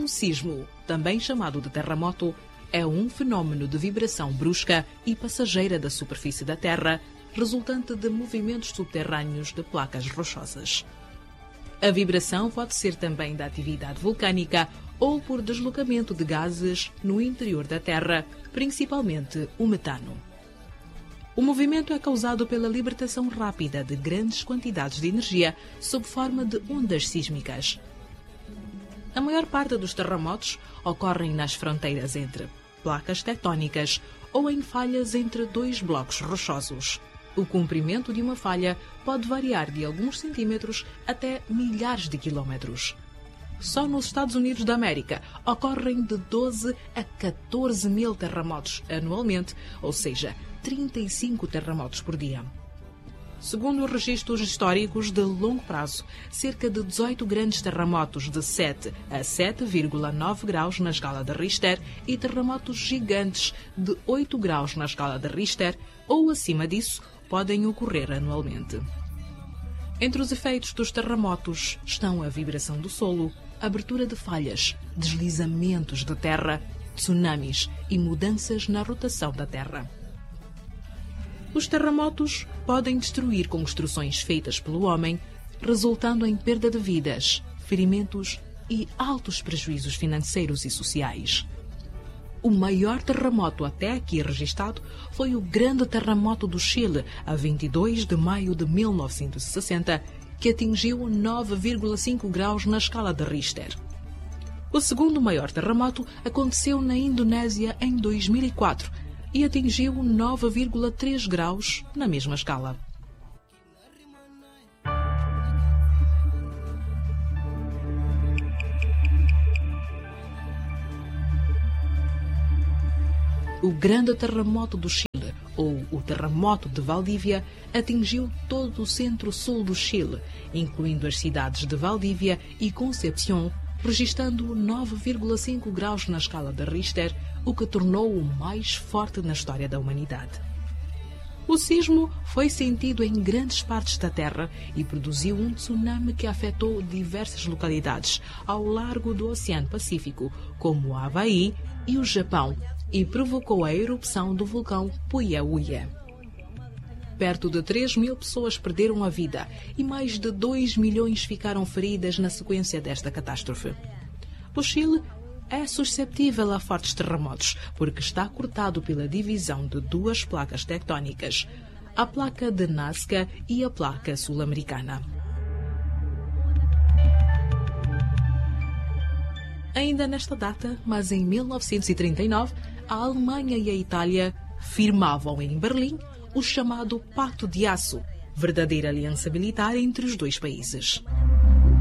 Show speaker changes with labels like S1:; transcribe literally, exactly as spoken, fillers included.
S1: O sismo, também chamado de terremoto, é um fenómeno de vibração brusca e passageira da superfície da Terra, resultante de movimentos subterrâneos de placas rochosas. A vibração pode ser também da atividade vulcânica ou por deslocamento de gases no interior da Terra, principalmente o metano. O movimento é causado pela libertação rápida de grandes quantidades de energia sob forma de ondas sísmicas. A maior parte dos terremotos ocorrem nas fronteiras entre placas tectónicas ou em falhas entre dois blocos rochosos. O comprimento de uma falha pode variar de alguns centímetros até milhares de quilômetros. Só nos Estados Unidos da América ocorrem de doze a catorze mil terremotos anualmente, ou seja, trinta e cinco terremotos por dia. Segundo registros históricos de longo prazo, cerca de dezoito grandes terremotos de sete a sete vírgula nove graus na escala de Richter e terremotos gigantes de oito graus na escala de Richter ou acima disso podem ocorrer anualmente. Entre os efeitos dos terremotos estão a vibração do solo, abertura de falhas, deslizamentos de terra, tsunamis e mudanças na rotação da Terra. Os terremotos podem destruir construções feitas pelo homem, resultando em perda de vidas, ferimentos e altos prejuízos financeiros e sociais. O maior terremoto até aqui registado foi o Grande Terremoto do Chile, a vinte e dois de maio de mil novecentos e sessenta, que atingiu nove vírgula cinco graus na escala de Richter. O segundo maior terremoto aconteceu na Indonésia em dois mil e quatro e atingiu nove vírgula três graus na mesma escala. O Grande Terremoto do Chile, ou o Terremoto de Valdívia, atingiu todo o centro-sul do Chile, incluindo as cidades de Valdívia e Concepción, registrando nove vírgula cinco graus na escala de Richter, o que tornou o mais forte na história da humanidade. O sismo foi sentido em grandes partes da Terra e produziu um tsunami que afetou diversas localidades ao largo do Oceano Pacífico, como o Havaí e o Japão, e provocou a erupção do vulcão Puya-Uya. Perto de três mil pessoas perderam a vida e mais de dois milhões ficaram feridas na sequência desta catástrofe. O Chile é suscetível a fortes terremotos porque está cortado pela divisão de duas placas tectónicas, a placa de Nazca e a placa sul-americana. Ainda nesta data, mas em mil novecentos e trinta e nove, a Alemanha e a Itália firmavam em Berlim o chamado Pacto de Aço, verdadeira aliança militar entre os dois países.